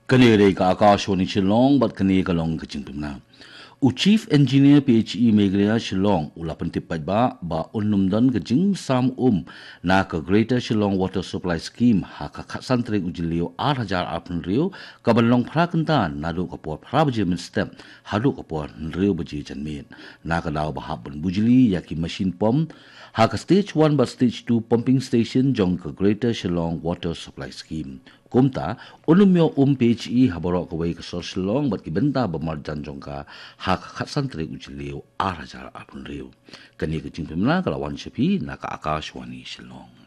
Kanere ka akashwani Shillong bat kane ka long ka chingpimna. U Chief Engineer PHE Meghalaya Shillong ulapan tipad ba unumdan ka jing sam na ka Greater Shillong Water Supply Scheme ha ka santre ujilio 8,000 apun rio ka balong prakantan nadu ka por prabajimin step hadu ka por rio baji janmin na ka daw bahapun bujili yaki machine pump ha ka stage 1 ba stage 2 pumping station jong ka Greater Shillong Water Supply Scheme. Kumta, unumyo PHE haborok kawai ka sor Shillong bat kibenta ba marjan jong ka ha ka santre ujilio 8,000 apun rio. Kani ka jingpimna kalawan sipi na ka Akashwani Shillong.